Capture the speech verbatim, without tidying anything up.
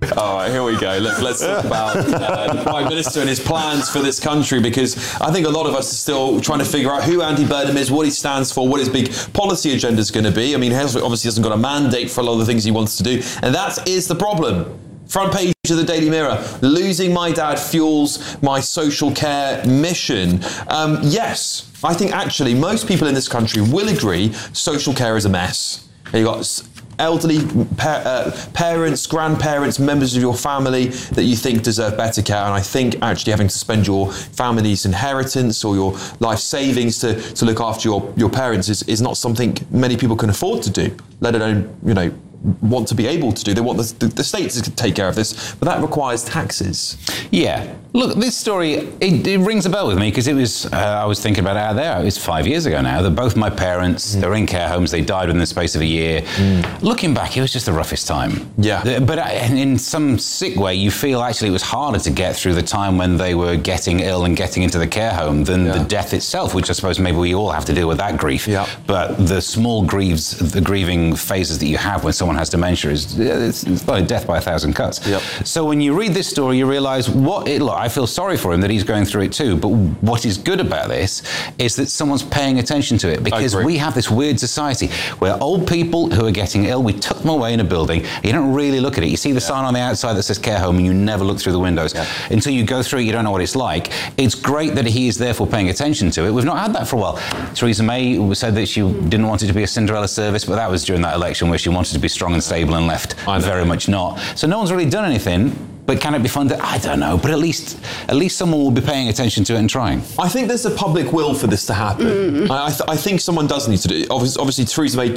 All right, here we go. Look, let's talk about uh, the Prime Minister and his plans for this country, because I think a lot of us are still trying to figure out who Andy Burnham is, what he stands for, what his big policy agenda is going to be. I mean, he obviously hasn't got a mandate for a lot of the things he wants to do, and that is the problem. Front page of the Daily Mirror, losing my dad fuels my social care mission. Um, yes, I think actually most people in this country will agree social care is a mess. You've got elderly pa- uh, parents, grandparents, members of your family that you think deserve better care, and I think actually having to spend your family's inheritance or your life savings to, to look after your, your parents is, is not something many people can afford to do, let alone, you know, want to be able to do. They want the, the, the state to take care of this, but that requires taxes. Yeah. Look, this story, it, it rings a bell with me because it was, uh, I was thinking about it out there, it was five years ago now, that both my parents, mm. they're in care homes, they died within the space of a year. Mm. Looking back, it was just the roughest time. Yeah. But in some sick way, you feel actually it was harder to get through the time when they were getting ill and getting into the care home than yeah. the death itself, which I suppose maybe we all have to deal with that grief. Yeah. But the small grieves, the grieving phases that you have when someone has dementia is it's, it's like death by a thousand cuts. Yep. So when you read this story, you realise what it. Look, I feel sorry for him that he's going through it too. But what is good about this is that someone's paying attention to it, because we have this weird society where old people who are getting ill, we tuck them away in a building. You don't really look at it. You see the yeah. sign on the outside that says care home, and you never look through the windows yeah. until you go through it. You don't know what it's like. It's great that he is therefore paying attention to it. We've not had that for a while. Theresa May said that she didn't want it to be a Cinderella service, but that was during that election where she wanted to be strong and stable and left. Very much not. So no one's really done anything. But can it be funded? I don't know. But at least, at least someone will be paying attention to it and trying. I think there's a public will for this to happen. Mm. I, th- I think someone does need to do it. Obviously, obviously Theresa May